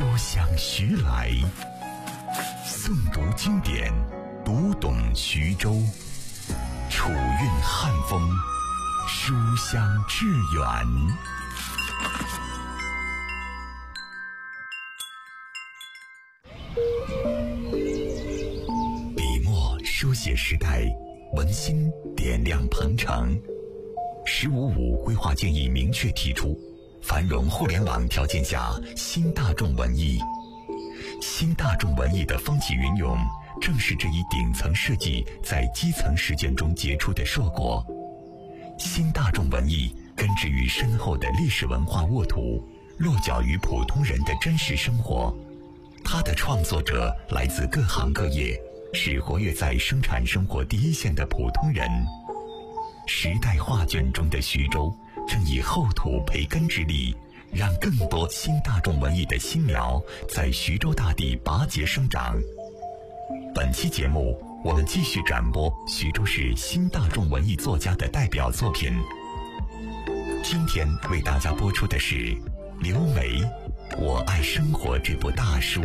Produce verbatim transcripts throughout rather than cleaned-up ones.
书香徐来，诵读经典，读懂徐州，楚韵汉风，书香致远。笔墨书写时代，文心点亮鹏程。十五五规划建议明确提出，繁荣互联网条件下新大众文艺。新大众文艺的风起云涌，正是这一顶层设计在基层实践中结出的硕果。新大众文艺根植于深厚的历史文化沃土，落脚于普通人的真实生活。它的创作者来自各行各业，是活跃在生产生活第一线的普通人。时代画卷中的徐州，正以厚土培根之力，让更多新大众文艺的新苗在徐州大地拔节生长。本期节目，我们继续展播徐州市新大众文艺作家的代表作品。今天为大家播出的是刘梅《我爱生活》这部大书。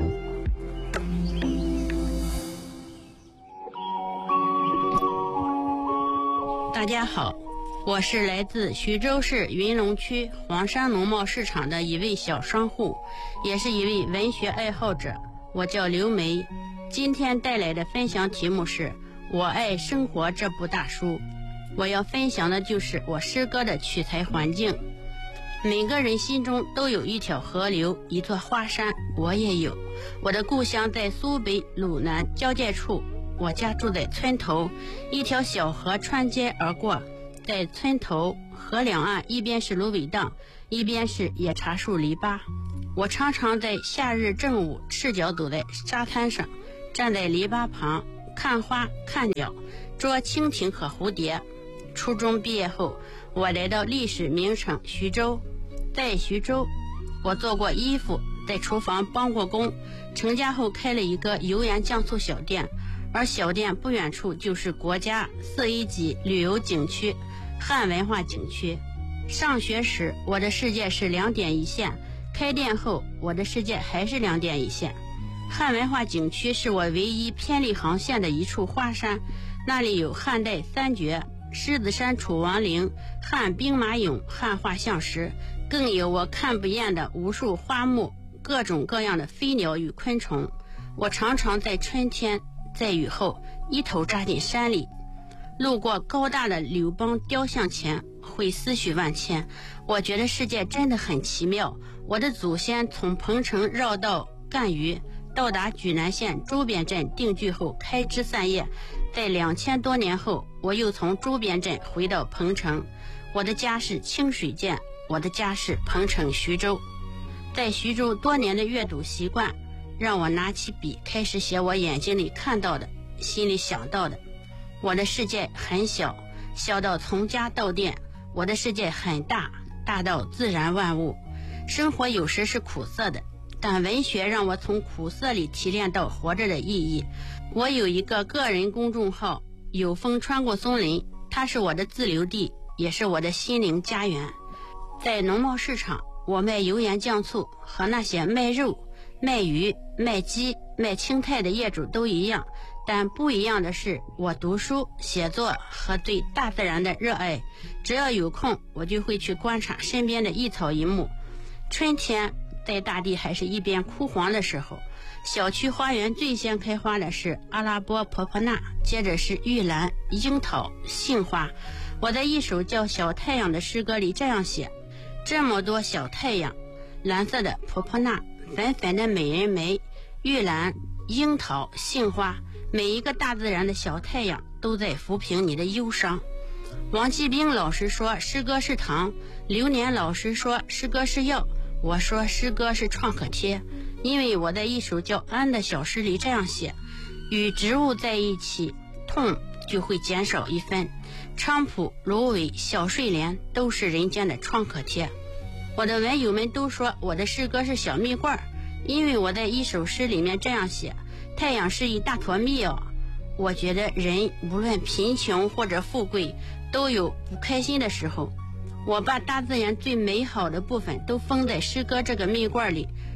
大家好，我是来自徐州市云龙区黄山农贸市场的一位小商户，也是一位文学爱好者，我叫刘梅。今天带来的分享题目是《我爱生活》这部大书。我要分享的就是我诗歌的取材环境。每个人心中都有一条河流，一座花山，我也有。我的故乡在苏北鲁南交界处，我家住在村头，一条小河穿街而过，在村头河两岸，一边是芦苇荡，一边是野茶树篱笆。我常常在夏日正午赤脚走在沙滩上，站在篱笆旁看花看鸟，捉蜻蜓和蝴蝶。初中毕业后，我来到历史名城徐州。在徐州，我做过衣服，在厨房帮过工，成家后开了一个油盐酱醋小店，而小店不远处就是国家四 A 级旅游景区汉文化景区。上学时我的世界是两点一线，开店后我的世界还是两点一线。汉文化景区是我唯一偏离航线的一处花山，那里有汉代三绝、狮子山楚王陵、汉兵马俑、汉画像石，更有我看不厌的无数花木，各种各样的飞鸟与昆虫。我常常在春天在雨后一头扎进山里，路过高大的柳邦雕像前，会思绪万千。我觉得世界真的很奇妙。我的祖先从彭城绕道赣榆，到达莒南县周边镇定居后开枝散叶，在两千多年后，我又从周边镇回到彭城。我的家是清水涧，我的家是彭城徐州。在徐州多年的阅读习惯，让我拿起笔开始写我眼睛里看到的，心里想到的。我的世界很小，小到从家到店；我的世界很大，大到自然万物。生活有时是苦涩的，但文学让我从苦涩里提炼到活着的意义。我有一个个人公众号，有风穿过松林，它是我的自留地，也是我的心灵家园。在农贸市场，我卖油盐酱醋，和那些卖肉、卖鱼、卖鸡、卖青菜的业主都一样，但不一样的是，我读书、写作和对大自然的热爱。只要有空，我就会去观察身边的一草一木。春天在大地还是一边枯黄的时候，小区花园最先开花的是阿拉伯婆婆纳，接着是玉兰、樱桃、杏花。我在一首叫《小太阳》的诗歌里这样写：这么多小太阳，蓝色的婆婆纳，粉粉的美人梅，玉兰、樱桃、杏花，每一个大自然的小太阳都在抚平你的忧伤。王继兵老师说诗歌是糖，刘年老师说诗歌是药，我说诗歌是创可贴。因为我在一首叫《安》的小诗里这样写：与植物在一起，痛就会减少一分。菖蒲、芦苇、小睡莲都是人间的创可贴。我的文友们都说我的诗歌是小蜜罐，因为我在一首诗里面这样写：太阳是一大坨蜜哦。我觉得人无论贫穷或者富贵，都有不开心的时候。我把大自然最美好的部分都封在诗歌这个蜜罐里，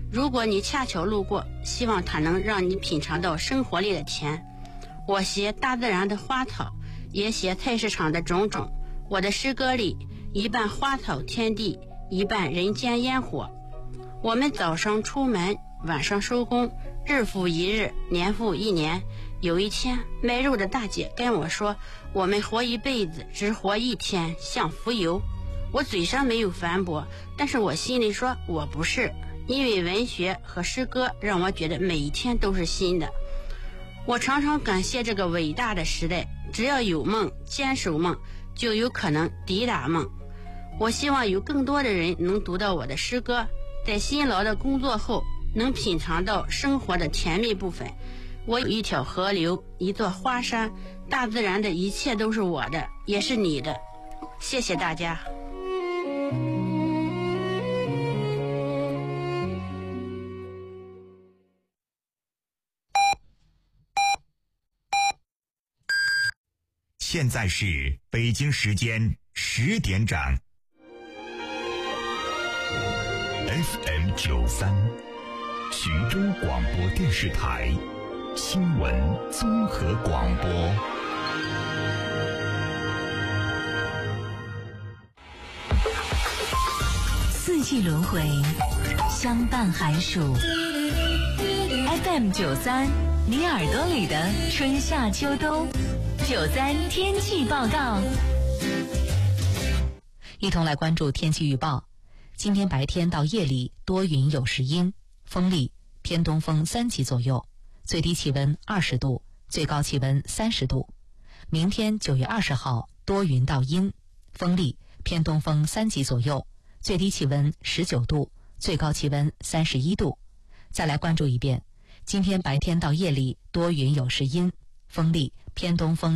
如果你恰巧路过，希望它能让你品尝到生活里的甜。我写大自然的花草，也写菜市场的种种。我的诗歌里一半花草天地，一半人间烟火。我们早上出门，晚上收工，日复一日，年复一年。有一天，卖肉的大姐跟我说，我们活一辈子，只活一天，像浮游。我嘴上没有反驳，但是我心里说我不是，因为文学和诗歌让我觉得每一天都是新的。我常常感谢这个伟大的时代，只要有梦，坚守梦，就有可能抵达梦。我希望有更多的人能读到我的诗歌，在辛劳的工作后能品尝到生活的甜蜜部分。我有一条河流，一座花山，大自然的一切都是我的，也是你的。谢谢大家。 现在是北京时间十点整。F M 九三，徐州广播电视台新闻综合广播。 四季轮回，相伴寒暑。F M 九三，你耳朵里的春夏秋冬。九三天气报告， 一同来关注天气预报。今天白天到夜里多云有时阴，风力偏东风三级左右，最低气温二十度，最高气温三十度。明天九月二十号多云到阴，风力偏东风三级左右，最低气温十九度，最高气温三十一度。再来关注一遍，今天白天到夜里多云有时阴，风力偏东风